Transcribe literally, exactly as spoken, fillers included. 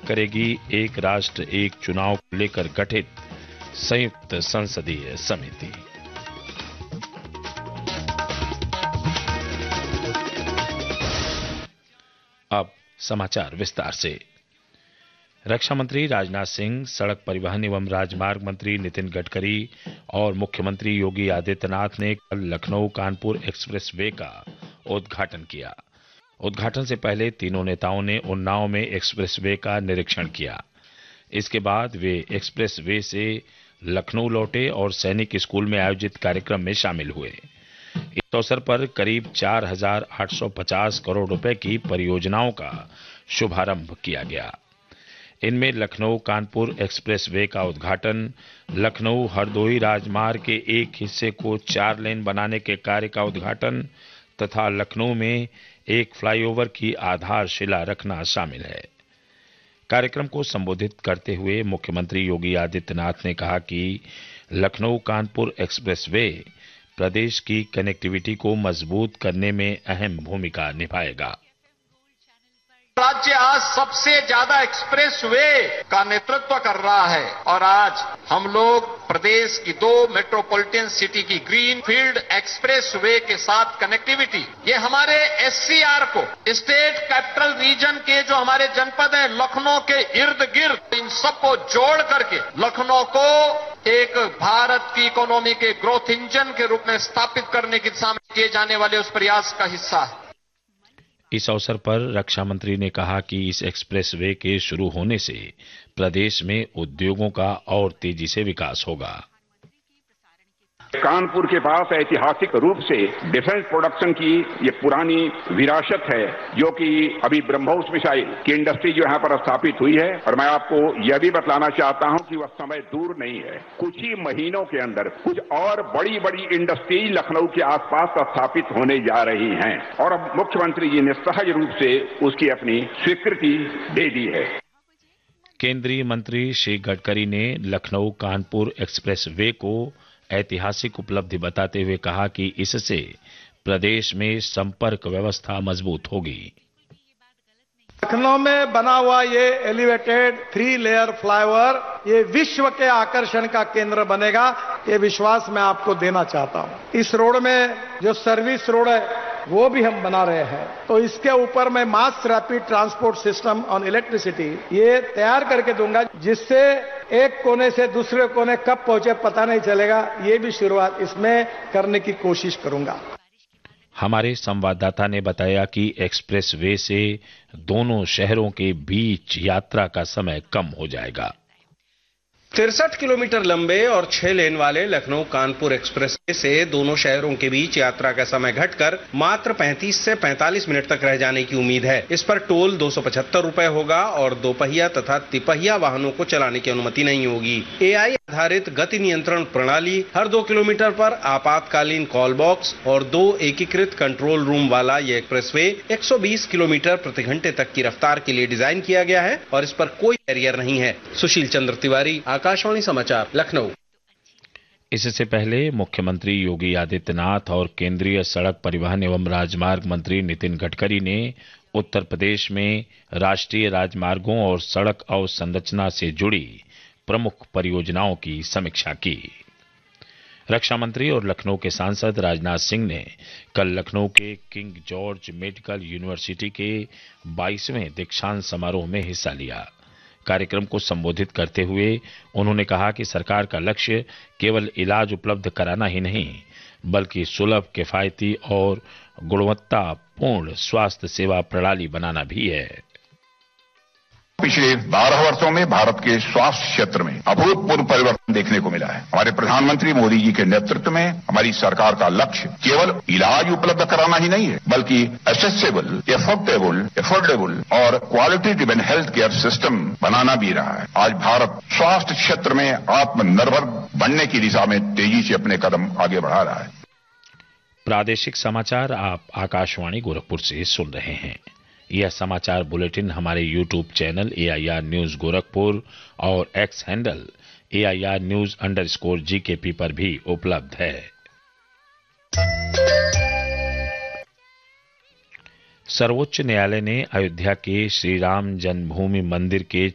करेगी एक राष्ट्र एक चुनाव को लेकर गठित संयुक्त संसदीय समिति। अब समाचार विस्तार से। रक्षा मंत्री राजनाथ सिंह, सड़क परिवहन एवं राजमार्ग मंत्री नितिन गडकरी और मुख्यमंत्री योगी आदित्यनाथ ने कल लखनऊ कानपुर एक्सप्रेस वे का उद्घाटन किया। उद्घाटन से पहले तीनों नेताओं ने उन्नाव में एक्सप्रेस वे का निरीक्षण किया। इसके बाद वे एक्सप्रेस वे से लखनऊ लौटे और सैनिक स्कूल में आयोजित कार्यक्रम में शामिल हुए। इस अवसर पर करीब चार हजार आठ सौ पचास करोड़ रुपए की परियोजनाओं का शुभारंभ किया गया। इनमें लखनऊ कानपुर एक्सप्रेस वे का उद्घाटन, लखनऊ हरदोई राजमार्ग के एक हिस्से को चार लेन बनाने के कार्य का उद्घाटन तथा लखनऊ में एक फ्लाईओवर की आधारशिला रखना शामिल है। कार्यक्रम को संबोधित करते हुए मुख्यमंत्री योगी आदित्यनाथ ने कहा कि लखनऊ कानपुर एक्सप्रेस वे प्रदेश की कनेक्टिविटी को मजबूत करने में अहम भूमिका निभाएगा। राज्य आज सबसे ज्यादा एक्सप्रेस वे का नेतृत्व कर रहा है और आज हम लोग प्रदेश की दो मेट्रोपॉलिटन सिटी की ग्रीन फील्ड एक्सप्रेस वे के साथ कनेक्टिविटी, ये हमारे एससीआर को, स्टेट कैपिटल रीजन के जो हमारे जनपद हैं लखनऊ के इर्द गिर्द, इन सबको जोड़ करके लखनऊ को एक भारत की इकोनॉमी के ग्रोथ इंजन के रूप में स्थापित करने की दिशा में किए जाने वाले उस प्रयास का हिस्सा है। इस अवसर पर रक्षा मंत्री ने कहा कि इस एक्सप्रेस वे के शुरू होने से प्रदेश में उद्योगों का और तेजी से विकास होगा। कानपुर के पास ऐतिहासिक रूप से डिफेंस प्रोडक्शन की ये पुरानी विरासत है, जो कि अभी ब्रह्मोस मिसाइल की इंडस्ट्री जो यहाँ पर स्थापित हुई है। और मैं आपको यह भी बतलाना चाहता हूँ कि वह समय दूर नहीं है, कुछ ही महीनों के अंदर कुछ और बड़ी बड़ी इंडस्ट्री लखनऊ के आसपास स्थापित होने जा रही हैं और अब मुख्यमंत्री जी ने सहज रूप से उसकी अपनी स्वीकृति दे दी है। केंद्रीय मंत्री श्री गडकरी ने लखनऊ कानपुर एक्सप्रेस वे को ऐतिहासिक उपलब्धि बताते हुए कहा कि इससे प्रदेश में संपर्क व्यवस्था मजबूत होगी। लखनऊ में बना हुआ ये एलिवेटेड थ्री लेयर फ्लाईओवर ये विश्व के आकर्षण का केंद्र बनेगा, ये विश्वास मैं आपको देना चाहता हूं। इस रोड में जो सर्विस रोड है वो भी हम बना रहे हैं, तो इसके ऊपर मैं mass rapid transport system on electricity ये तैयार करके दूंगा, जिससे एक कोने से दूसरे कोने कब पहुंचे पता नहीं चलेगा। ये भी शुरुआत इसमें करने की कोशिश करूंगा। हमारे संवाददाता ने बताया कि एक्सप्रेस वे से दोनों शहरों के बीच यात्रा का समय कम हो जाएगा। तिरसठ किलोमीटर लंबे और छह लेन वाले लखनऊ कानपुर एक्सप्रेस वे से दोनों शहरों के बीच यात्रा का समय घटकर मात्र पैंतीस से पैंतालीस मिनट तक रह जाने की उम्मीद है। इस पर टोल दो सौ पचहत्तर रुपए होगा और दोपहिया तथा तिपहिया वाहनों को चलाने की अनुमति नहीं होगी। एआई आधारित गति नियंत्रण प्रणाली, हर दो किलोमीटर पर आपातकालीन कॉल बॉक्स और दो एकीकृत कंट्रोल रूम वाला ये एक्सप्रेस वे एक सौ बीस किलोमीटर प्रति घंटे तक की रफ्तार के लिए डिजाइन किया गया है और इस पर कोई बैरियर नहीं है। सुशील चंद्र तिवारी, आकाशवाणी समाचार, लखनऊ। इससे पहले मुख्यमंत्री योगी आदित्यनाथ और केंद्रीय सड़क परिवहन एवं राजमार्ग मंत्री नितिन गडकरी ने उत्तर प्रदेश में राष्ट्रीय राजमार्गों और सड़क अवसंरचना से जुड़ी प्रमुख परियोजनाओं की समीक्षा की। रक्षा मंत्री और लखनऊ के सांसद राजनाथ सिंह ने कल लखनऊ के किंग जॉर्ज मेडिकल यूनिवर्सिटी के बाईसवें दीक्षांत समारोह में हिस्सा लिया। कार्यक्रम को संबोधित करते हुए उन्होंने कहा कि सरकार का लक्ष्य केवल इलाज उपलब्ध कराना ही नहीं, बल्कि सुलभ, किफायती और गुणवत्तापूर्ण स्वास्थ्य सेवा प्रणाली बनाना भी है। पिछले बारह वर्षों में भारत के स्वास्थ्य क्षेत्र में अभूतपूर्व परिवर्तन देखने को मिला है। हमारे प्रधानमंत्री मोदी जी के नेतृत्व में हमारी सरकार का लक्ष्य केवल इलाज उपलब्ध कराना ही नहीं है, बल्कि एक्सेसिबल, एफोर्डेबल, एफोर्डेबल और quality driven health care system बनाना भी रहा है। आज भारत स्वास्थ्य क्षेत्र में आत्मनिर्भर बनने की दिशा में तेजी से अपने कदम आगे बढ़ा रहा है। प्रादेशिक समाचार आप आकाशवाणी गोरखपुर से सुन रहे हैं। यह समाचार बुलेटिन हमारे YouTube channel AIR news Gorakhpur और x handle AIR news underscore GKP पर भी उपलब्ध है। सर्वोच्च न्यायालय ने अयोध्या के श्री राम जन्मभूमि मंदिर के